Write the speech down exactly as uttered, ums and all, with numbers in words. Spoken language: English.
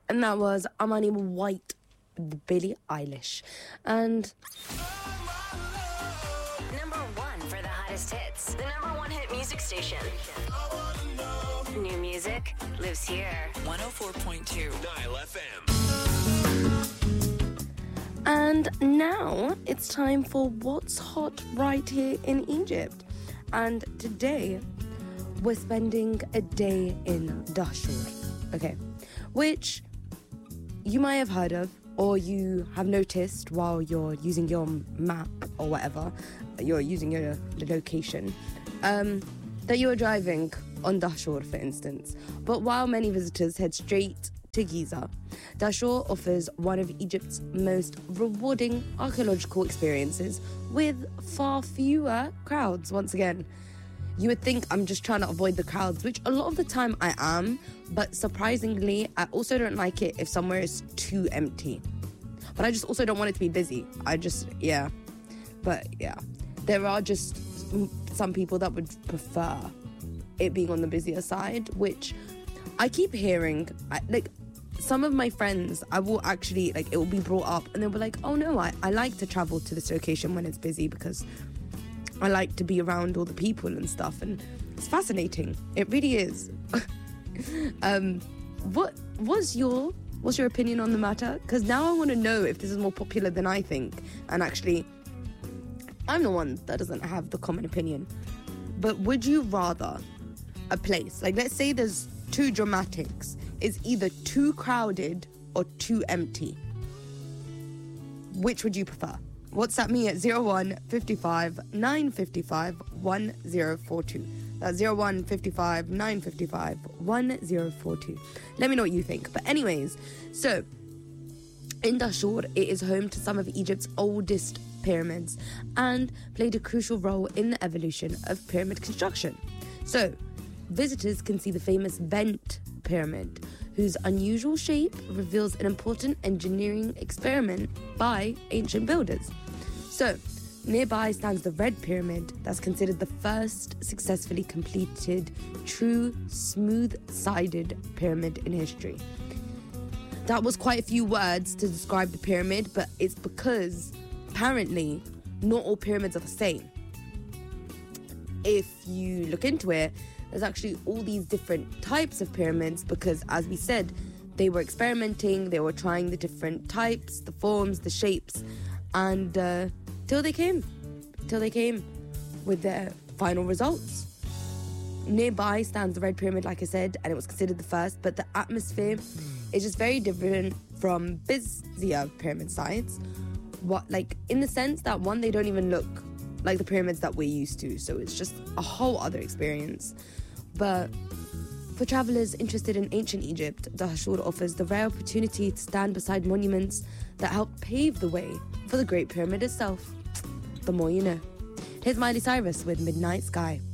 And that was Amani White with Billie Eilish. And number one for the hottest hits. The number one hit music station. New music lives here. one oh four point two Nile F M. And now it's time for What's Hot right here in Egypt. And today we're spending a day in Dahshur. Okay. Which you might have heard of, or you have noticed while you're using your map or whatever, you're using your location, um, that you're driving on Dahshur, for instance. But while many visitors head straight to Giza, Dahshur offers one of Egypt's most rewarding archaeological experiences with far fewer crowds, once again. You would think I'm just trying to avoid the crowds, which a lot of the time I am, but surprisingly, I also don't like it if somewhere is too empty. But I just also don't want it to be busy. I just, yeah. But yeah, there are just some people that would prefer it being on the busier side, which I keep hearing, I, like, some of my friends, I will actually, like, it will be brought up and they'll be like, oh no, I, I like to travel to this location when it's busy because I like to be around all the people and stuff, and it's fascinating. It really is. um, what was your what's your opinion on the matter? Because now I want to know if this is more popular than I think, and actually, I'm the one that doesn't have the common opinion. But would you rather a place, like let's say there's two dramatics, is either too crowded or too empty? Which would you prefer? WhatsApp me at zero one five five nine five five one zero four two. That's zero one five five nine five five one zero four two. Let me know what you think. But anyways, so in Dahshur, it is home to some of Egypt's oldest pyramids and played a crucial role in the evolution of pyramid construction. So visitors can see the famous Vent Pyramid, whose unusual shape reveals an important engineering experiment by ancient builders. So, nearby stands the Red Pyramid, that's considered the first successfully completed true smooth-sided pyramid in history. That was quite a few words to describe the pyramid, but it's because apparently not all pyramids are the same. If you look into it, there's actually all these different types of pyramids because, as we said, they were experimenting, they were trying the different types, the forms, the shapes, and uh, till they came, till they came with their final results. Nearby stands the Red Pyramid, like I said, and it was considered the first, but the atmosphere is just very different from busier pyramid sites. What, like, in the sense that, one, they don't even look like the pyramids that we're used to, so it's just a whole other experience. But for travellers interested in ancient Egypt, Dahshur offers the rare opportunity to stand beside monuments that helped pave the way for the Great Pyramid itself. The more you know. Here's Miley Cyrus with Midnight Sky.